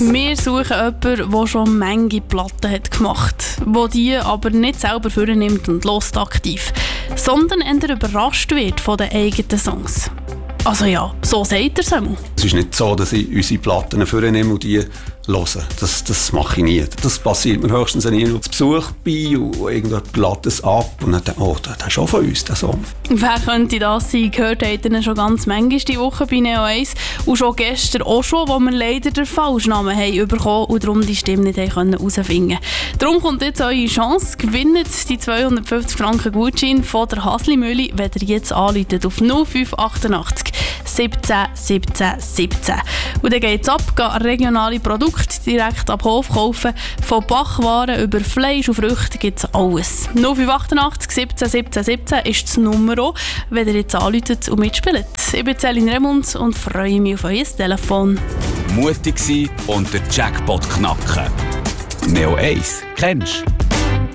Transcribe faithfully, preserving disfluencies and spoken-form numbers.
Wir suchen jemanden, der schon Menge Platten hat gemacht hat, der die aber nicht selber vornimmt und lost aktiv, sondern eher überrascht wird von den eigenen Songs. Also ja, so sagt er es einmal. Es ist nicht so, dass ich unsere Platten vornehme und die höre. Das, das mache ich nie. Das passiert mir höchstens, wenn ich zu Besuch bin und irgendjemand lädt es ab und dann denke ich, oh, das ist auch von uns, der Song. Wer könnte das sein? Gehört habt ihr schon ganz manchmal die Woche bei Neo eins und schon gestern auch schon, wo wir leider den Falschnamen haben bekommen und darum die Stimme nicht herausfinden konnten. Darum kommt jetzt eure Chance, gewinnt die zweihundertfünfzig Franken Gutschein von der Haslimühle, wenn ihr jetzt anruft auf null fünf achtundachtzig siebzehn siebzehn siebzehn. Und dann geht es ab, gehen regionale Produkte direkt ab Hof kaufen. Von Backwaren über Fleisch und Früchte gibt es alles. null fünf achtundachtzig siebzehn siebzehn siebzehn ist das Nummer, wenn ihr jetzt anruft und mitspielt. Ich bin Céline Remund und freue mich auf euer Telefon. Mutig sein und den Jackpot knacken. Neo eins, kennst du?